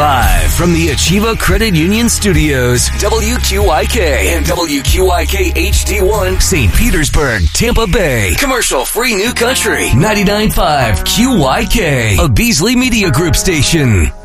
Live from the Achieva Credit Union Studios, WQYK and WQYK HD1, St. Petersburg, Tampa Bay. Commercial-free New Country, 99.5 QYK, a Beasley Media Group station.